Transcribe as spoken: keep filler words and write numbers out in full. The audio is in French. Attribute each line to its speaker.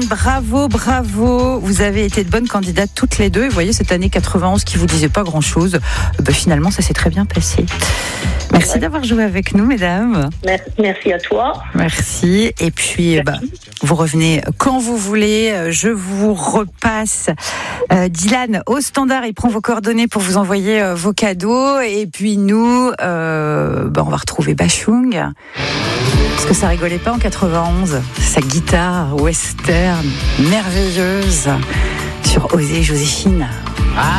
Speaker 1: bravo, bravo. Vous avez été de bonnes candidates toutes les deux. Et vous voyez, cette année quatre-vingt-onze qui vous disait pas grand-chose, ben finalement, ça s'est très bien passé. Merci ouais. d'avoir joué avec nous, mesdames.
Speaker 2: Merci, merci à toi.
Speaker 1: Merci. Et puis, bah, vous revenez quand vous voulez. Je vous repasse euh, Dylan au standard. Il prend vos coordonnées pour vous envoyer euh, vos cadeaux. Et puis nous, euh, bah, on va retrouver Bachung. Parce que ça rigolait pas en quatre-vingt-onze. Sa guitare western merveilleuse sur Oser Joséphine. Ah.